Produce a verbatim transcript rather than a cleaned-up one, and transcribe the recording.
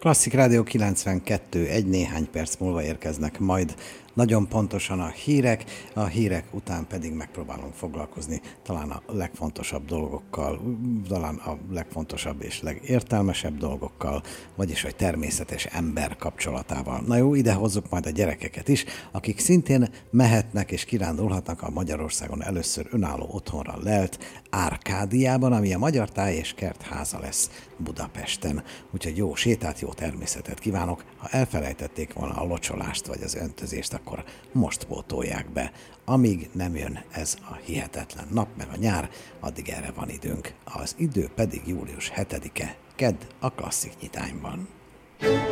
Klasszik Rádió kilencvenkettő, egy néhány perc múlva érkeznek majd nagyon pontosan a hírek, a hírek után pedig megpróbálunk foglalkozni talán a legfontosabb dolgokkal, talán a legfontosabb és legértelmesebb dolgokkal, vagyis a természetes ember kapcsolatával. Na jó, ide hozzuk majd a gyerekeket is, akik szintén mehetnek és kirándulhatnak a Magyarországon először önálló otthonra lelt Árkádiában, ami a Magyar Táj és Kert Háza lesz Budapesten. Úgyhogy jó sétát, jó természetet kívánok. Ha elfelejtették volna a locsolást vagy az öntözést, akkor most pótolják be. Amíg nem jön ez a hihetetlen nap, meg a nyár, addig erre van időnk. Az idő pedig július hetedike, kedd a Klasszik Nyitányban.